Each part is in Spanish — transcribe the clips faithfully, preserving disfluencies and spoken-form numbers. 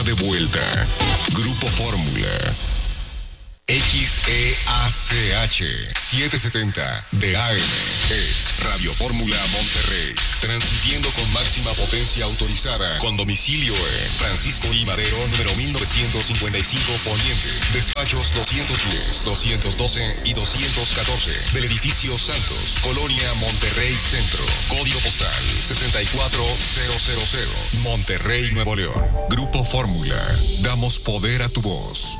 de vuelta. Grupo Fórmula. X E A C H setecientos setenta de A M es Radio Fórmula Monterrey, transmitiendo con máxima potencia autorizada, con domicilio en Francisco I. Madero, número mil novecientos cincuenta y cinco Poniente, despachos doscientos diez, doscientos doce y doscientos catorce, del edificio Santos, Colonia Monterrey Centro, código postal sesenta y cuatro mil, Monterrey, Nuevo León. Grupo Fórmula, damos poder a tu voz.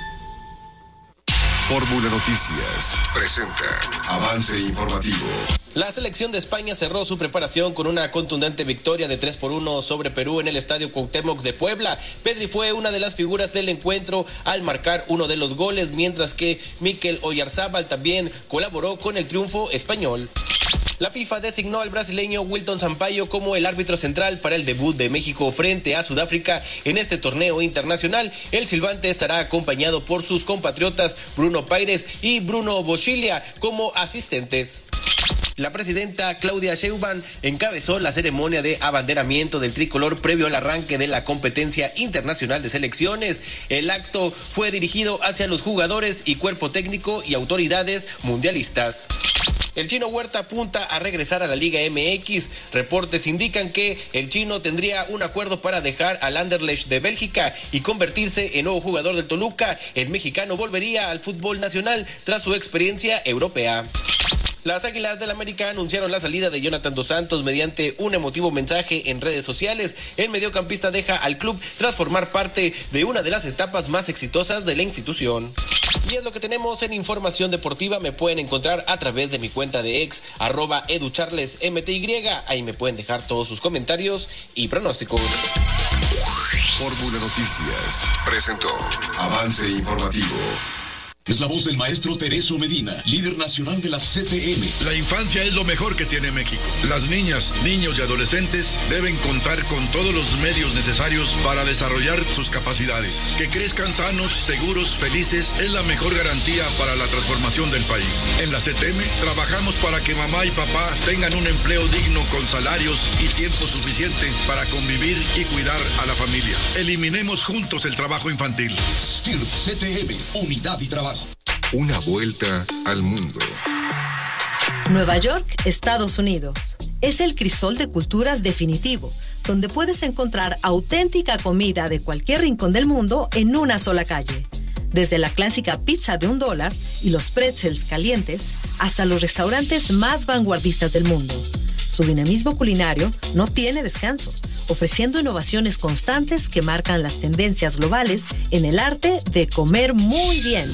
Fórmula Noticias presenta avance informativo. La selección de España cerró su preparación con una contundente victoria de tres por uno sobre Perú en el Estadio Cuauhtémoc de Puebla. Pedri fue una de las figuras del encuentro al marcar uno de los goles, mientras que Mikel Oyarzábal también colaboró con el triunfo español. La FIFA designó al brasileño Wilton Sampaio como el árbitro central para el debut de México frente a Sudáfrica en este torneo internacional. El silbante estará acompañado por sus compatriotas Bruno Paires y Bruno Boschilia como asistentes. La presidenta Claudia Sheinbaum encabezó la ceremonia de abanderamiento del tricolor previo al arranque de la competencia internacional de selecciones. El acto fue dirigido hacia los jugadores y cuerpo técnico y autoridades mundialistas. El Chino Huerta apunta a regresar a la Liga M X. Reportes indican que el chino tendría un acuerdo para dejar al Anderlecht de Bélgica y convertirse en nuevo jugador del Toluca. El mexicano volvería al fútbol nacional tras su experiencia europea. Las Águilas del América anunciaron la salida de Jonathan Dos Santos mediante un emotivo mensaje en redes sociales. El mediocampista deja al club tras formar parte de una de las etapas más exitosas de la institución. Y es lo que tenemos en información deportiva. Me pueden encontrar a través de mi cuenta de ex, arroba educharlesmty. Ahí me pueden dejar todos sus comentarios y pronósticos. Fórmula Noticias presentó avance informativo. Es la voz del maestro Tereso Medina, líder nacional de la C T M. La infancia es lo mejor que tiene México. Las niñas, niños y adolescentes deben contar con todos los medios necesarios para desarrollar sus capacidades. Que crezcan sanos, seguros, felices es la mejor garantía para la transformación del país. En la C T M trabajamos para que mamá y papá tengan un empleo digno con salarios y tiempo suficiente para convivir y cuidar a la familia. Eliminemos juntos el trabajo infantil. S T I R P C T M, unidad y trabajo. Una vuelta al mundo. Nueva York, Estados Unidos. Es el crisol de culturas definitivo, donde puedes encontrar auténtica comida de cualquier rincón del mundo en una sola calle. Desde la clásica pizza de un dólar y los pretzels calientes, hasta los restaurantes más vanguardistas del mundo. Su dinamismo culinario no tiene descanso, ofreciendo innovaciones constantes que marcan las tendencias globales en el arte de comer muy bien.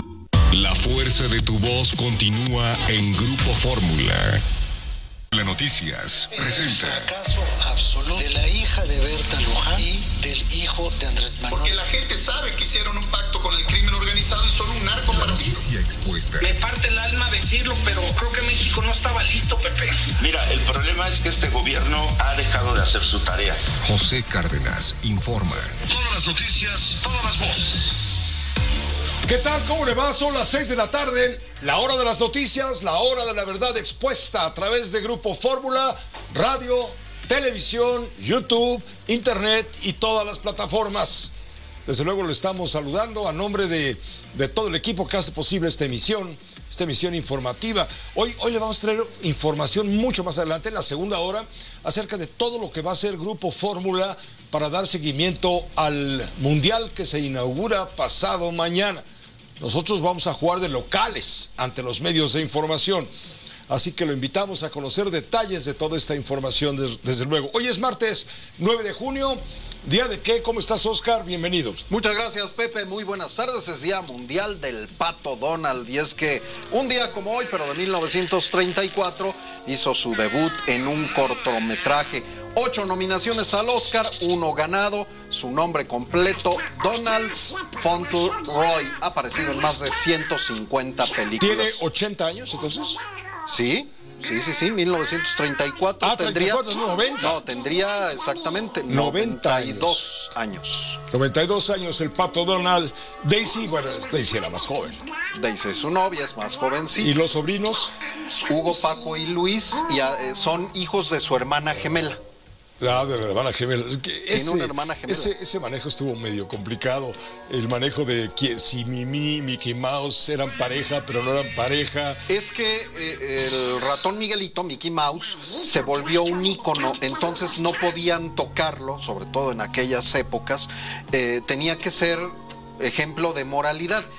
La fuerza de tu voz continúa en Grupo Fórmula. La Noticias presenta el fracaso absoluto de la hija de Berta Luján y del hijo de Andrés Manuel. Porque la gente sabe que hicieron un pacto con el crimen organizado y son un narcopartido. Noticia expuesta. Me parte el alma decirlo, pero creo que México no estaba listo, Pepe. Mira, el problema es que este gobierno ha dejado de hacer su tarea. José Cárdenas informa. Todas las noticias, todas las voces. ¿Qué tal? ¿Cómo le va? Son las seis de la tarde, la hora de las noticias, la hora de la verdad expuesta a través de Grupo Fórmula, radio, televisión, YouTube, internet y todas las plataformas. Desde luego le estamos saludando a nombre de, de todo el equipo que hace posible esta emisión, esta emisión informativa. Hoy, hoy le vamos a traer información mucho más adelante, en la segunda hora, acerca de todo lo que va a ser Grupo Fórmula para dar seguimiento al Mundial que se inaugura pasado mañana. Nosotros vamos a jugar de locales ante los medios de información. Así que lo invitamos a conocer detalles de toda esta información, desde luego. Hoy es martes nueve de junio. ¿Día de qué? ¿Cómo estás, Oscar? Bienvenido. Muchas gracias, Pepe. Muy buenas tardes. Es Día Mundial del Pato Donald. Y es que un día como hoy, pero de mil novecientos treinta y cuatro, hizo su debut en un cortometraje. Ocho nominaciones al Oscar, uno ganado. Su nombre completo, Donald Fauntleroy. Ha aparecido en más de ciento cincuenta películas. ¿Tiene ochenta años, entonces? Sí. Sí, sí, sí, mil novecientos treinta y cuatro. Ah, tendría, treinta y cuatro, no, noventa. No, tendría exactamente noventa y dos años. noventa y dos años el Pato Donald. Daisy, bueno, Daisy era más joven. Daisy es su novia, es más jovencita. ¿Y los sobrinos? Hugo, Paco y Luis y, eh, son hijos de su hermana gemela. Ah, de la hermana gemela. Es que Tiene ese, una hermana gemela. Ese, ese manejo estuvo medio complicado. El manejo de que si Mimi y Mickey Mouse eran pareja, pero no eran pareja. Es que eh, el ratón Miguelito, Mickey Mouse, se volvió un ícono, entonces no podían tocarlo, sobre todo en aquellas épocas. Eh, tenía que ser ejemplo de moralidad.